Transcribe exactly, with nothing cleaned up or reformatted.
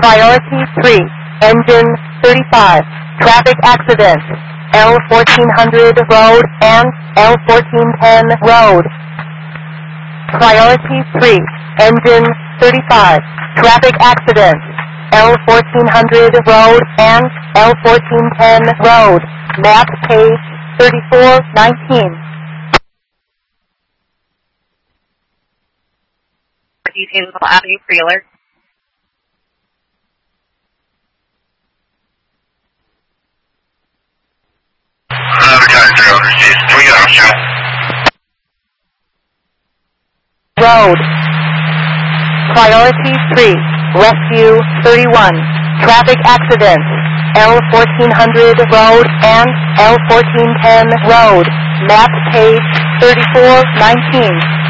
Priority three, engine thirty-five, traffic accident, L fourteen hundred road and L fourteen ten road. Priority three, engine thirty-five, traffic accident, L fourteen hundred road and L fourteen ten road. Map page thirty-four nineteen. Details will Avenue Freeler. Road. Priority three, Rescue thirty-one, traffic accident, L fourteen hundred road and L fourteen ten road. Map page thirty-four nineteen.